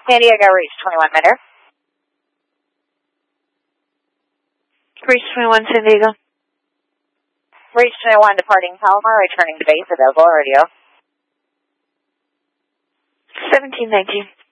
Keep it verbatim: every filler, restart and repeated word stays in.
San Diego, reach twenty-one meter. Reach twenty-one, San Diego. Reach twenty-one, departing Palomar, returning to base, available radio. seventeen nineteen.